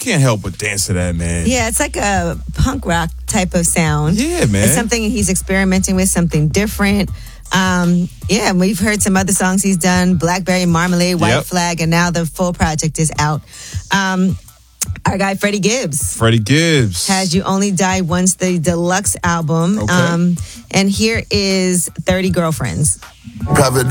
can't help but dance to that, man. Yeah, it's like a punk rock type of sound. Yeah, man. It's something he's experimenting with, something different. Yeah, we've heard some other songs he's done, Blackberry Marmalade, White Flag, and now the full project is out. Our guy Freddie Gibbs. Has You Only Die Once, the deluxe album. Okay. And here is 30 Girlfriends. Private